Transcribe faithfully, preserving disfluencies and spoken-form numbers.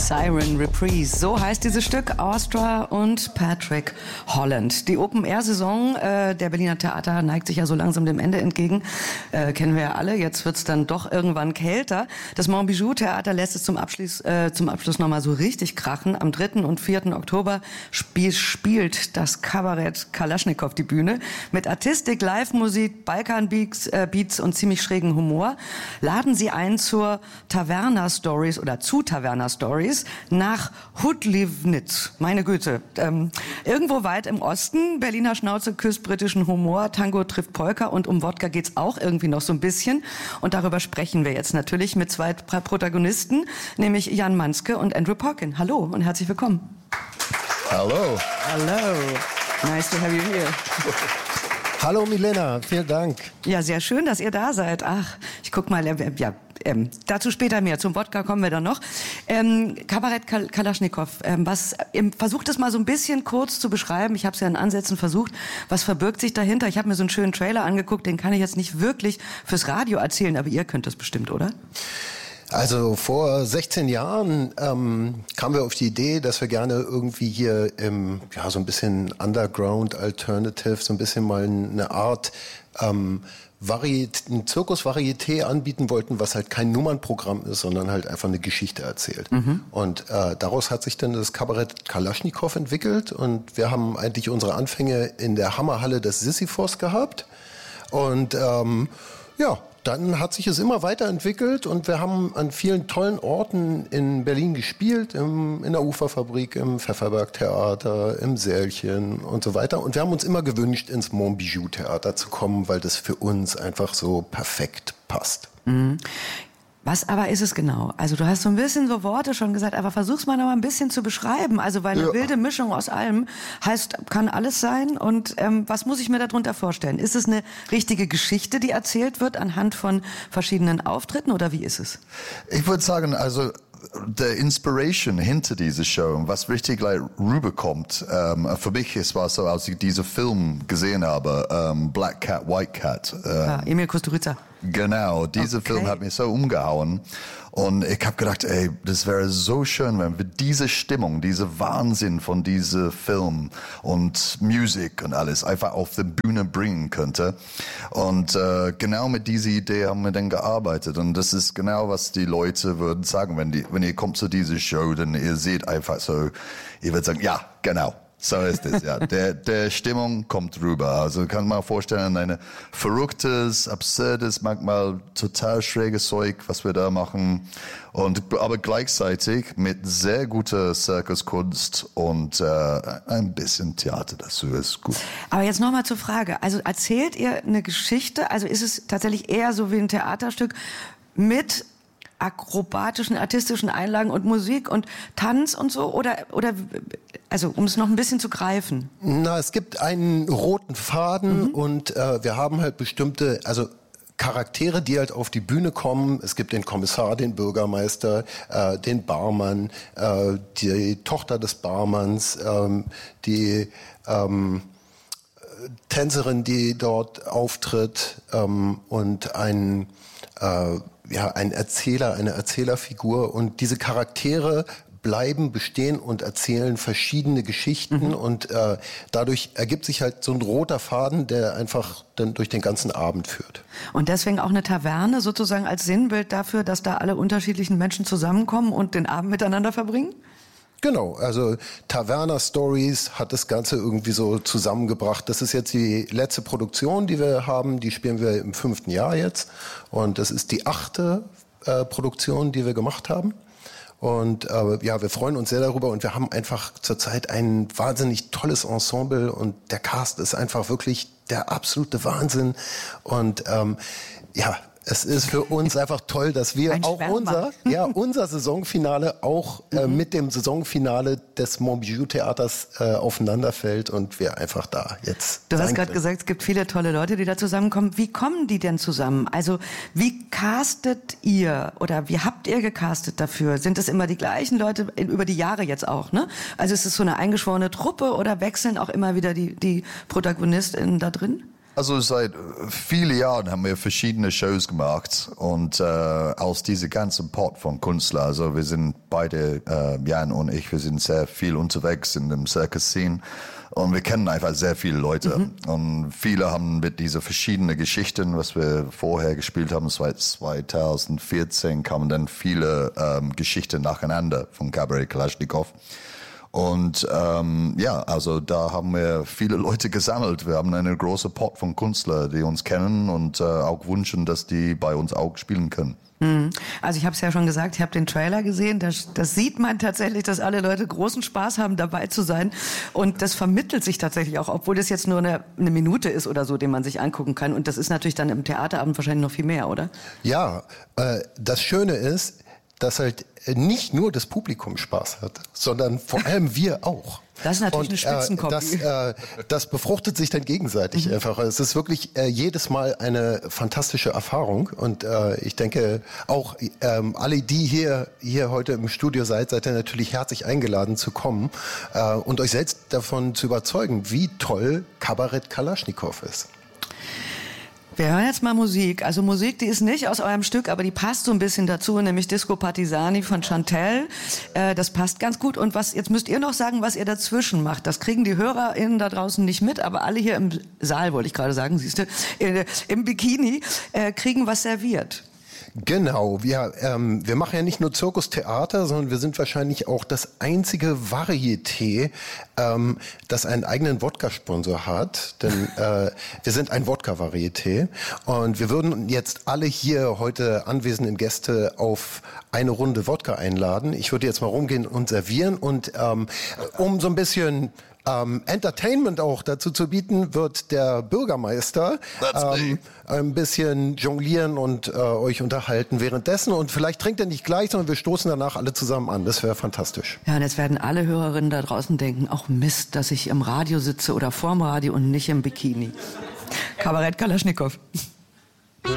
Siren Reprise, so heißt dieses Stück, Austria und Patrick Holland. Die Open-Air-Saison äh, der Berliner Theater neigt sich ja so langsam dem Ende entgegen, äh, kennen wir ja alle, jetzt wird's dann doch irgendwann kälter. Das Montbijou-Theater lässt es zum Abschluss, äh, zum Abschluss nochmal so richtig krachen. Am dritten und vierten Oktober spiel, spielt das Kabarett Kalaschnikow die Bühne mit Artistik, Live-Musik, Balkan-Beats äh, Beats und ziemlich schrägen Humor. Laden Sie ein zur Taverna-Stories oder zu Taverna-Stories nach Hudlivnitz. Meine Güte. Ähm, irgendwo weit im Osten. Berliner Schnauze küsst britischen Humor. Tango trifft Polka. Und um Wodka geht's auch irgendwie noch so ein bisschen. Und darüber sprechen wir jetzt natürlich mit zwei Protagonisten, nämlich Jan Manske und Andrew Porkin. Hallo und herzlich willkommen. Hallo. Hallo. Nice to have you here. Hallo Milena, vielen Dank. Ja, sehr schön, dass ihr da seid. Ach, ich guck mal, äh, ja, ähm, dazu später mehr. Zum Wodka kommen wir dann noch. Ähm, Kabarett Kal- Kalaschnikow, ähm, was, ähm, versucht es mal so ein bisschen kurz zu beschreiben. Ich habe es ja in Ansätzen versucht. Was verbirgt sich dahinter? Ich habe mir so einen schönen Trailer angeguckt, den kann ich jetzt nicht wirklich fürs Radio erzählen, aber ihr könnt das bestimmt, oder? Also vor sechzehn Jahren ähm, kamen wir auf die Idee, dass wir gerne irgendwie hier im, ja, so ein bisschen Underground Alternative, so ein bisschen mal eine Art ähm, Variet- ein Zirkus-Varieté anbieten wollten, was halt kein Nummernprogramm ist, sondern halt einfach eine Geschichte erzählt. Mhm. Und äh, daraus hat sich dann das Kabarett Kalaschnikow entwickelt und wir haben eigentlich unsere Anfänge in der Hammerhalle des Sisyphos gehabt und ähm, ja, dann hat sich es immer weiterentwickelt und wir haben an vielen tollen Orten in Berlin gespielt, im, in der Uferfabrik, im Pfefferberg-Theater, im Sälchen und so weiter. Und wir haben uns immer gewünscht, ins Montbijou-Theater zu kommen, weil das für uns einfach so perfekt passt. Mhm. Was aber ist es genau? Also du hast so ein bisschen so Worte schon gesagt, aber versuch's mal noch mal ein bisschen zu beschreiben. Also weil eine ja. wilde Mischung aus allem heißt, kann alles sein. Und ähm, was muss ich mir darunter vorstellen? Ist es eine richtige Geschichte, die erzählt wird anhand von verschiedenen Auftritten oder wie ist es? Ich würde sagen, also der Inspiration hinter dieser Show, was richtig like, rüberkommt, ähm, für mich ist war so, als ich diesen Film gesehen habe, ähm, Black Cat, White Cat. Ähm, ja, Emil Kusturica. Genau, dieser okay. Film hat mich so umgehauen und ich habe gedacht, ey, das wäre so schön, wenn wir diese Stimmung, diese Wahnsinn von diesem Film und Musik und alles einfach auf die Bühne bringen könnte. Und äh, genau mit dieser Idee haben wir dann gearbeitet und das ist genau, was die Leute würden sagen, wenn die, wenn ihr kommt zu dieser Show, dann ihr seht einfach so, ihr würdet sagen, ja, genau. So ist es, ja. Der, der Stimmung kommt rüber. Also kann man vorstellen, eine verrücktes, absurdes, manchmal total schräges Zeug, was wir da machen. Und, aber gleichzeitig mit sehr guter Zirkuskunst und äh, ein bisschen Theater dazu ist gut. Aber jetzt nochmal zur Frage. Also erzählt ihr eine Geschichte? Also ist es tatsächlich eher so wie ein Theaterstück mit akrobatischen, artistischen Einlagen und Musik und Tanz und so? Oder, oder also um es noch ein bisschen zu greifen? Na, es gibt einen roten Faden mhm. und äh, wir haben halt bestimmte, also Charaktere, die halt auf die Bühne kommen. Es gibt den Kommissar, den Bürgermeister, äh, den Barmann, äh, die Tochter des Barmanns, ähm, die ähm, Tänzerin, die dort auftritt ähm, und ein äh, ja, ein Erzähler, eine Erzählerfigur und diese Charaktere bleiben bestehen und erzählen verschiedene Geschichten mhm. und äh, dadurch ergibt sich halt so ein roter Faden, der einfach dann durch den ganzen Abend führt. Und deswegen auch eine Taverne sozusagen als Sinnbild dafür, dass da alle unterschiedlichen Menschen zusammenkommen und den Abend miteinander verbringen? Genau, also Taverna Stories hat das Ganze irgendwie so zusammengebracht. Das ist jetzt die letzte Produktion, die wir haben. Die spielen wir im fünften Jahr jetzt. Und das ist die achte äh, Produktion, die wir gemacht haben. Und äh, ja, wir freuen uns sehr darüber. Und wir haben einfach zurzeit ein wahnsinnig tolles Ensemble. Und der Cast ist einfach wirklich der absolute Wahnsinn. Und ähm, ja, es ist für uns einfach toll, dass wir Ein auch Schwärmer. unser, ja, unser Saisonfinale auch äh, mit dem Saisonfinale des Montbijou-Theaters äh, aufeinanderfällt und wir einfach da jetzt. Du hast gerade gesagt, es gibt viele tolle Leute, die da zusammenkommen. Wie kommen die denn zusammen? Also wie castet ihr oder wie habt ihr gecastet dafür? Sind es immer die gleichen Leute über die Jahre jetzt auch, ne? Also ist es so eine eingeschworene Truppe oder wechseln auch immer wieder die, die ProtagonistInnen da drin? Also seit vielen Jahren haben wir verschiedene Shows gemacht und äh, aus diesem ganzen Pot von Künstlern, also wir sind beide, äh, Jan und ich, wir sind sehr viel unterwegs in dem Circus-Scene und wir kennen einfach sehr viele Leute mhm. und viele haben mit diesen verschiedenen Geschichten, was wir vorher gespielt haben, seit zweitausendvierzehn kamen dann viele ähm, Geschichten nacheinander von Kabarett Kalaschnikow. Und ähm, ja, also da haben wir viele Leute gesammelt. Wir haben eine große Pot von Künstlern, die uns kennen und äh, auch wünschen, dass die bei uns auch spielen können. Also ich habe es ja schon gesagt, ich habe den Trailer gesehen, das, das sieht man tatsächlich, dass alle Leute großen Spaß haben, dabei zu sein und das vermittelt sich tatsächlich auch, obwohl das jetzt nur eine, eine Minute ist oder so, den man sich angucken kann und das ist natürlich dann im Theaterabend wahrscheinlich noch viel mehr, oder? Ja, äh, das Schöne ist, dass halt nicht nur das Publikum Spaß hat, sondern vor allem wir auch. Das ist natürlich und, eine Spitzenkombi. Äh, das, äh, das befruchtet sich dann gegenseitig mhm. einfach. Es ist wirklich äh, jedes Mal eine fantastische Erfahrung und äh, ich denke auch ähm, alle, die hier hier heute im Studio seid, seid ihr natürlich herzlich eingeladen zu kommen äh, und euch selbst davon zu überzeugen, wie toll Kabarett Kalaschnikow ist. Wir hören jetzt mal Musik. Also Musik, die ist nicht aus eurem Stück, aber die passt so ein bisschen dazu, nämlich Disco Partisani von Chantelle. Äh, das passt ganz gut. Und was jetzt müsst ihr noch sagen, was ihr dazwischen macht. Das kriegen die HörerInnen da draußen nicht mit, aber alle hier im Saal, wollte ich gerade sagen, siehst du, äh, im Bikini äh, kriegen was serviert. Genau, wir, ähm, wir machen ja nicht nur Zirkustheater, sondern wir sind wahrscheinlich auch das einzige Varieté, ähm, das einen eigenen Wodka-Sponsor hat. Denn äh, wir sind ein Wodka-Varieté und wir würden jetzt alle hier heute anwesenden Gäste auf eine Runde Wodka einladen. Ich würde jetzt mal rumgehen und servieren und ähm, um so ein bisschen Ähm, Entertainment auch dazu zu bieten, wird der Bürgermeister ähm, ein bisschen jonglieren und äh, euch unterhalten währenddessen. Und vielleicht trinkt er nicht gleich, sondern wir stoßen danach alle zusammen an. Das wäre fantastisch. Ja, und jetzt werden alle Hörerinnen da draußen denken, auch Mist, dass ich im Radio sitze oder vorm Radio und nicht im Bikini. Kabarett Kalaschnikow.